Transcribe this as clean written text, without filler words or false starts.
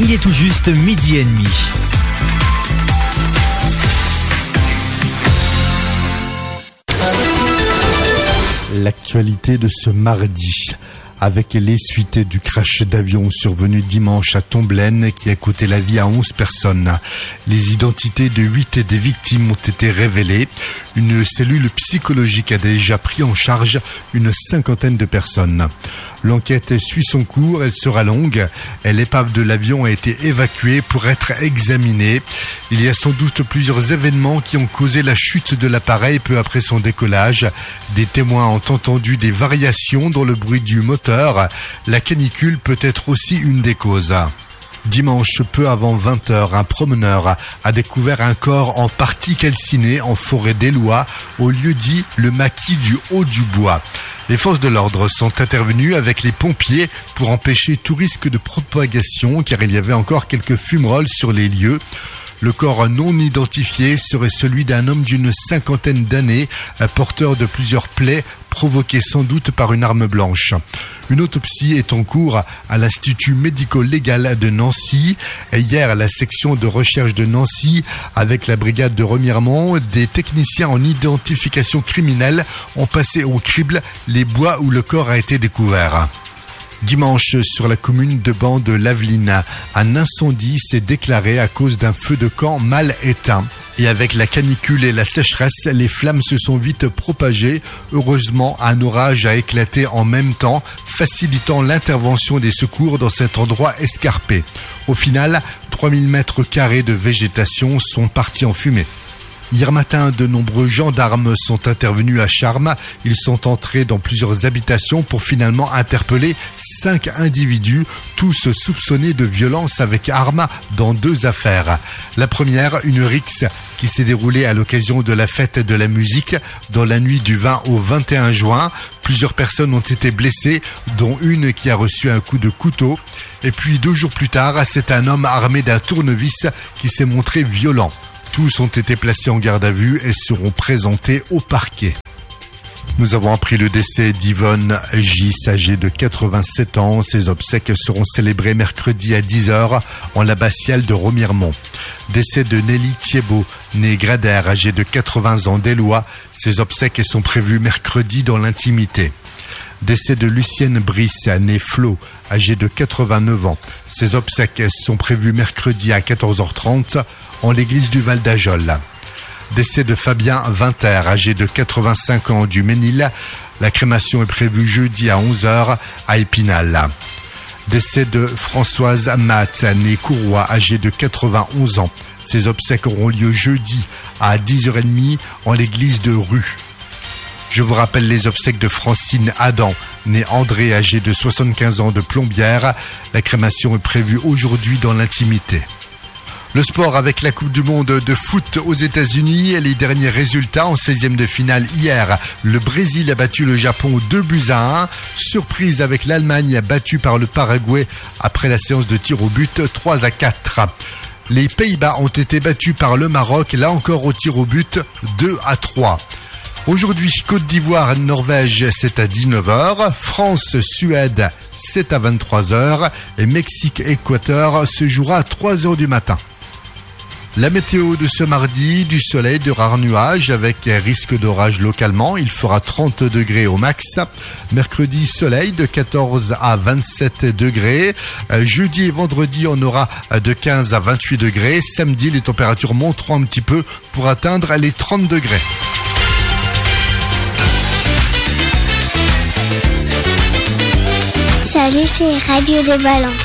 Il est tout juste 12h30. L'actualité de ce mardi, avec les suites du crash d'avion survenu dimanche à Tomblaine qui a coûté la vie à 11 personnes. Les identités de 8 des victimes ont été révélées. Une cellule psychologique a déjà pris en charge une 50aine de personnes. L'enquête suit son cours, elle sera longue. L'épave de l'avion a été évacuée pour être examinée. Il y a sans doute plusieurs événements qui ont causé la chute de l'appareil peu après son décollage. Des témoins ont entendu des variations dans le bruit du moteur. La canicule peut être aussi une des causes. Dimanche, peu avant 20h, un promeneur a découvert un corps en partie calciné en forêt d'Éloie, au lieu dit le maquis du Haut-du-Bois. Les forces de l'ordre sont intervenues avec les pompiers pour empêcher tout risque de propagation car il y avait encore quelques fumerolles sur les lieux. Le corps non identifié serait celui d'un homme d'une 50aine d'années, porteur de plusieurs plaies provoquées sans doute par une arme blanche. Une autopsie est en cours à l'Institut médico-légal de Nancy. Hier, la section de recherche de Nancy, avec la brigade de Remiremont, des techniciens en identification criminelle ont passé au crible les bois où le corps a été découvert. Dimanche, sur la commune de Ban de Laveline, un incendie s'est déclaré à cause d'un feu de camp mal éteint. Et avec la canicule et la sécheresse, les flammes se sont vite propagées. Heureusement, un orage a éclaté en même temps, facilitant l'intervention des secours dans cet endroit escarpé. Au final, 3000 mètres carrés de végétation sont partis en fumée. Hier matin, de nombreux gendarmes sont intervenus à Charmes. Ils sont entrés dans plusieurs habitations pour finalement interpeller 5 individus, tous soupçonnés de violence avec armes dans 2 affaires. La première, une rixe qui s'est déroulée à l'occasion de la fête de la musique dans la nuit du 20 au 21 juin. Plusieurs personnes ont été blessées, dont une qui a reçu un coup de couteau. Et puis 2 jours plus tard, c'est un homme armé d'un tournevis qui s'est montré violent. Tous ont été placés en garde à vue et seront présentés au parquet. Nous avons appris le décès d'Yvonne Gis, âgée de 87 ans. Ses obsèques seront célébrées mercredi à 10h en l'abbatiale de Remiremont. Décès de Nelly Thiebaud, née Gradère, âgée de 80 ans d'Éloie. Ses obsèques sont prévues mercredi dans l'intimité. Décès de Lucienne Brice, née Flo, âgée de 89 ans. Ses obsèques sont prévues mercredi à 14h30 en l'église du Val d'Ajol. Décès de Fabien Vinter, âgé de 85 ans du Ménil. La crémation est prévue jeudi à 11h à Épinal. Décès de Françoise Matt, née Courroy, âgée de 91 ans. Ses obsèques auront lieu jeudi à 10h30 en l'église de Rue. Je vous rappelle les obsèques de Francine Adam, née André, âgée de 75 ans de Plombières. La crémation est prévue aujourd'hui dans l'intimité. Le sport avec la Coupe du Monde de foot aux États-Unis. Les derniers résultats en 16e de finale hier. Le Brésil a battu le Japon 2-1. Surprise avec l'Allemagne battue par le Paraguay après la séance de tir au but 3-4. Les Pays-Bas ont été battus par le Maroc, là encore au tir au but 2-3. Aujourd'hui, Côte d'Ivoire, Norvège, c'est à 19h. France, Suède, c'est à 23h. Et Mexique, Équateur se jouera à 3h du matin. La météo de ce mardi, du soleil, de rares nuages avec risque d'orage localement. Il fera 30 degrés au max. Mercredi, soleil de 14 à 27 degrés. Jeudi et vendredi, on aura de 15 à 28 degrés. Samedi, les températures monteront un petit peu pour atteindre les 30 degrés. Salut, c'est Radio de Balance.